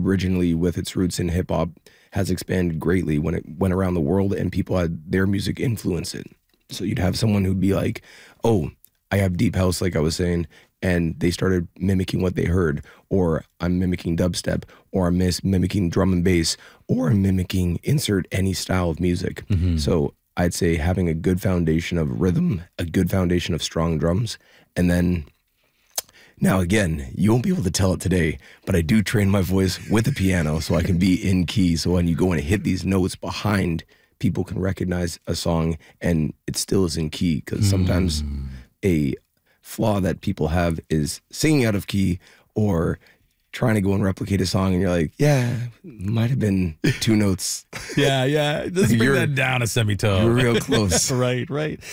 originally with its roots in hip hop has expanded greatly when it went around the world and people had their music influence it. So you'd have someone who'd be like, oh, I have deep house, like I was saying, and they started mimicking what they heard, or I'm mimicking dubstep, or I'm mimicking drum and bass, or I'm mimicking insert any style of music. So I'd say having a good foundation of rhythm, a good foundation of strong drums, and then now again, you won't be able to tell it today, but I do train my voice with the piano so I can be in key. So when you go and hit these notes behind, people can recognize a song and it still is in key, because sometimes a flaw that people have is singing out of key or trying to go and replicate a song and you're like, yeah, might have been 2 notes. Yeah. Let's bring that down a semitone. You're real close. Right.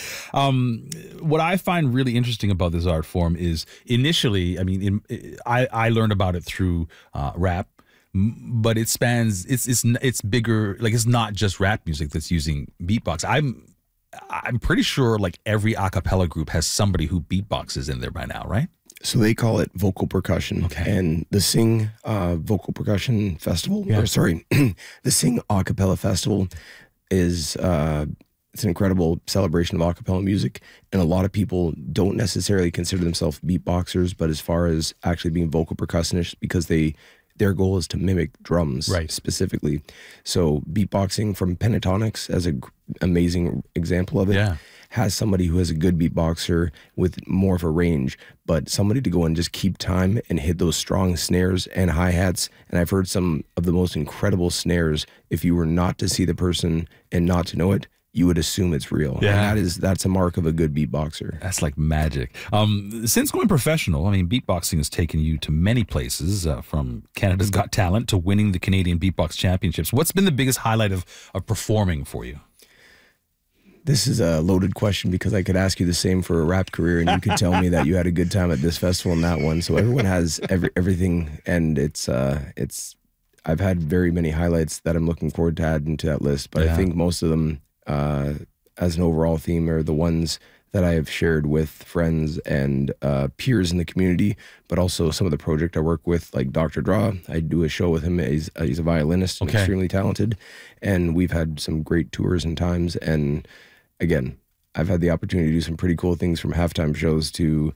What I find really interesting about this art form is initially, I mean, I learned about it through rap, but it spans, it's bigger. Like, it's not just rap music that's using beatbox. I'm pretty sure like every a cappella group has somebody who beatboxes in there by now, right? So they call it vocal percussion. Okay. And the Sing Vocal Percussion Festival, Yeah. or sorry, the Sing A Cappella Festival is it's an incredible celebration of a cappella music. And a lot of people don't necessarily consider themselves beatboxers, but as far as actually being vocal percussionists, because their goal is to mimic drums specifically. So beatboxing from Pentatonics, as an amazing example of it, has somebody who has a good beatboxer with more of a range, but somebody to go and just keep time and hit those strong snares and hi-hats. And I've heard some of the most incredible snares. If you were not to see the person and not to know it, you would assume it's real. Yeah. And that's a mark of a good beatboxer. That's like magic. Since going professional, I mean, beatboxing has taken you to many places, from Canada's Got Talent to winning the Canadian Beatbox Championships. What's been the biggest highlight of performing for you? This is a loaded question, because I could ask you the same for a rap career and you could tell me that you had a good time at this festival and that one. So everyone has everything, and it's I've had very many highlights that I'm looking forward to adding to that list, but I think most of them as an overall theme are the ones that I have shared with friends and peers in the community, but also some of the project I work with, like Dr. Draw. I do a show with him. He's a violinist and extremely talented, and we've had some great tours and times. And again, I've had the opportunity to do some pretty cool things, from halftime shows to,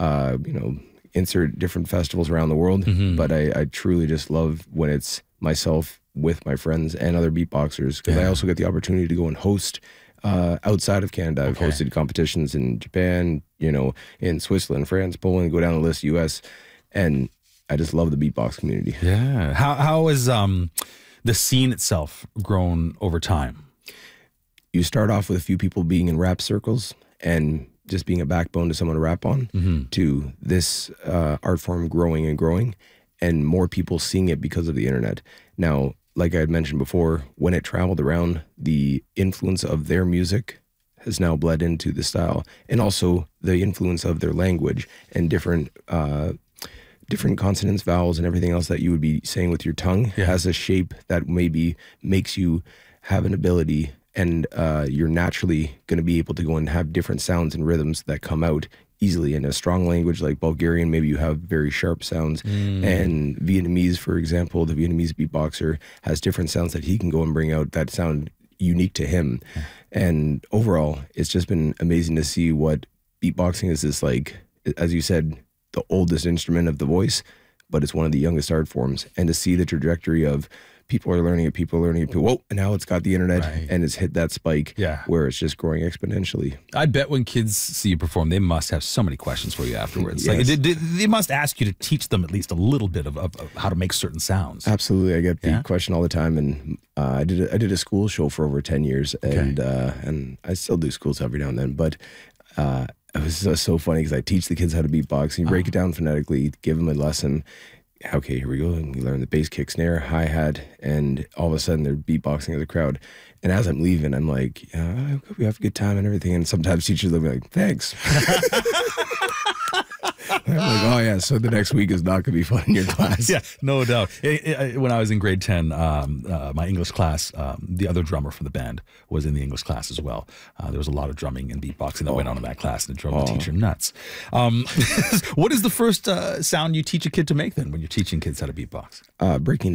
insert different festivals around the world. But I truly just love when it's myself with my friends and other beatboxers, because I also get the opportunity to go and host outside of Canada. I've hosted competitions in Japan, in Switzerland, France, Poland, go down the list, US, and I just love the beatbox community. Yeah. How has the scene itself grown over time? You start off with a few people being in rap circles and just being a backbone to someone to rap on, to this art form growing and growing, and more people seeing it because of the internet. Now, like I had mentioned before, when it traveled around, the influence of their music has now bled into the style, and also the influence of their language and different consonants, vowels, and everything else that you would be saying with your tongue has a shape that maybe makes you have an ability, and you're naturally going to be able to go and have different sounds and rhythms that come out easily. In a strong language like Bulgarian, maybe you have very sharp sounds. And Vietnamese, for example, the Vietnamese beatboxer has different sounds that he can go and bring out that sound unique to him. And overall, it's just been amazing to see what beatboxing is. This, like, as you said, the oldest instrument of the voice, but it's one of the youngest art forms. And to see the trajectory of people are learning it, whoa, and now it's got the internet and it's hit that spike where it's just growing exponentially. I bet when kids see you perform, they must have so many questions for you afterwards. Like, they must ask you to teach them at least a little bit of how to make certain sounds. Absolutely. I get the question all the time, and I did a school show for over 10 years, and I still do schools every now and then, but it was so funny because I teach the kids how to beatbox. You break it down phonetically, give them a lesson. Okay, here we go. And we learn the bass, kick, snare, hi-hat, and all of a sudden they're beatboxing as a crowd. And as I'm leaving, I'm like, I hope we have a good time and everything. And sometimes teachers will be like, thanks. I'm like, oh yeah, so the next week is not going to be fun in your class. Yeah, no doubt. When I was in grade 10, my English class, the other drummer for the band was in the English class as well. There was a lot of drumming and beatboxing that went on in that class, and it drove the teacher nuts. What is the first sound you teach a kid to make then when you're teaching kids how to beatbox? Breaking